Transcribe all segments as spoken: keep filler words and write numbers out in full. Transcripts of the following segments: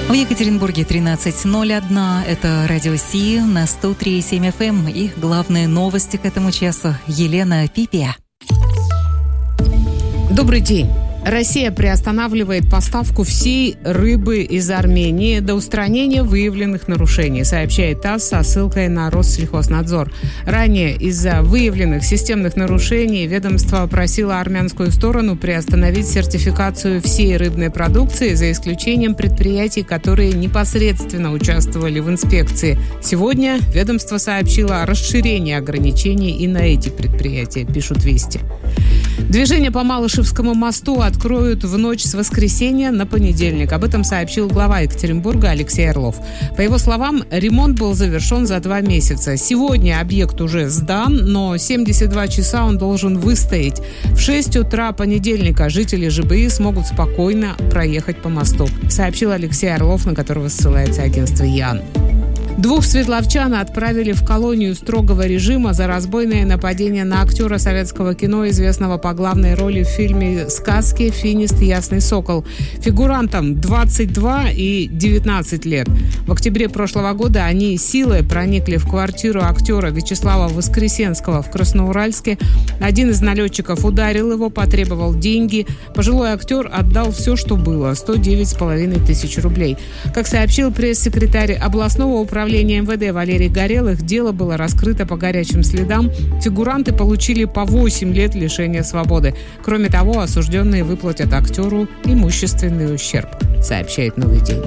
В Екатеринбурге тринадцать ноль один. Это Радио Си на сто три и семь эф эм. И главные новости к этому часу. Елена Пипия. Добрый день. Россия приостанавливает поставку всей рыбы из Армении до устранения выявленных нарушений, сообщает ТАСС со ссылкой на Россельхознадзор. Ранее из-за выявленных системных нарушений ведомство просило армянскую сторону приостановить сертификацию всей рыбной продукции, за исключением предприятий, которые непосредственно участвовали в инспекции. Сегодня ведомство сообщило о расширении ограничений и на эти предприятия, пишут «Вести». Движение по Малышевскому мосту откроют в ночь с воскресенья на понедельник. Об этом сообщил глава Екатеринбурга Алексей Орлов. По его словам, ремонт был завершен за два месяца. Сегодня объект уже сдан, но семьдесят два часа он должен выстоять. В шесть утра понедельника жители ЖБИ смогут спокойно проехать по мосту, сообщил Алексей Орлов, на которого ссылается агентство ЯН. Двух свердловчан отправили в колонию строгого режима за разбойное нападение на актера советского кино, известного по главной роли в фильме «Сказки» «Финист. Ясный сокол». Фигурантам двадцать два и девятнадцать лет. В октябре прошлого года они силой проникли в квартиру актера Вячеслава Воскресенского в Красноуральске. Один из налетчиков ударил его, потребовал деньги. Пожилой актер отдал все, что было – сто девять с половиной тысяч рублей. Как сообщил пресс-секретарь областного управления Управление МВД Валерий Горелых, дело было раскрыто по горячим следам. Фигуранты получили по восемь лет лишения свободы. Кроме того, осужденные выплатят актеру имущественный ущерб, сообщает «Новый день».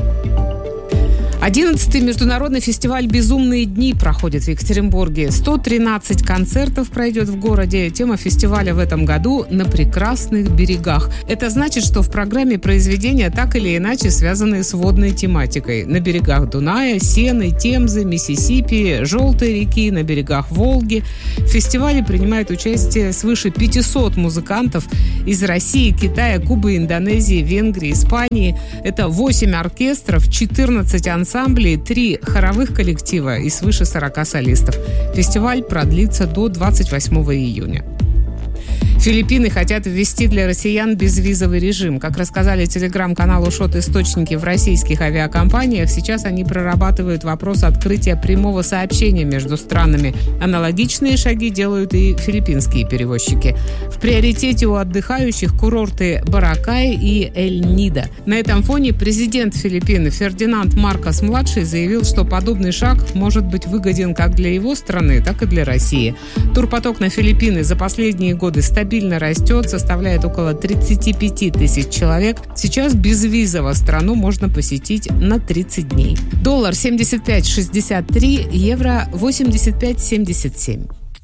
одиннадцатый международный фестиваль «Безумные дни» проходит в Екатеринбурге. сто тринадцать концертов пройдет в городе. Тема фестиваля в этом году «На прекрасных берегах». Это значит, что в программе произведения так или иначе связаны с водной тематикой. На берегах Дуная, Сены, Темзы, Миссисипи, Желтой реки, на берегах Волги. В фестивале принимает участие свыше пятисот музыкантов из России, Китая, Кубы, Индонезии, Венгрии, Испании. Это восемь оркестров, четырнадцать ансамблей, ансамблей, три хоровых коллектива и свыше сорока солистов. Фестиваль продлится до двадцать восьмого июня. Филиппины хотят ввести для россиян безвизовый режим. Как рассказали телеграм-каналу ШОТ источники в российских авиакомпаниях, сейчас они прорабатывают вопрос открытия прямого сообщения между странами. Аналогичные шаги делают и филиппинские перевозчики. В приоритете у отдыхающих курорты Боракай и Эль-Нида. На этом фоне президент Филиппин Фердинанд Маркос-младший заявил, что подобный шаг может быть выгоден как для его страны, так и для России. Турпоток на Филиппины за последние годы стабильно Стабильно растет, составляет около тридцать пять тысяч человек. Сейчас безвизово страну можно посетить на тридцать дней. Доллар семьдесят пять шестьдесят три, евро восемьдесят пять семьдесят семь.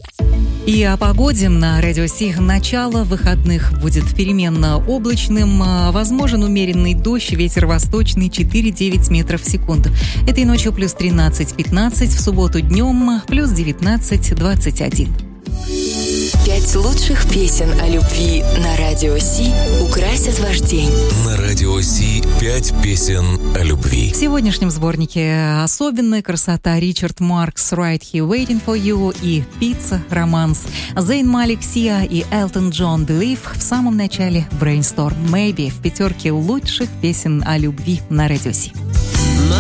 И о погоде на Радио Си. Начало выходных будет переменно облачным. Возможен умеренный дождь, ветер восточный четыре-девять метров в секунду. Этой ночью плюс тринадцать-пятнадцать, в субботу днем плюс девятнадцать-двадцать один. Пять лучших песен о любви на Радио Си украсят ваш день. На Радио Си пять песен о любви. В сегодняшнем сборнике особенная красота. Ричард Маркс «Right Here Waiting For You» и «Pizza Романс». Зейн Малик Сиа и Элтон Джон «Believe». В самом начале «Brainstorm Maybe» в пятерке лучших песен о любви на Радио Си.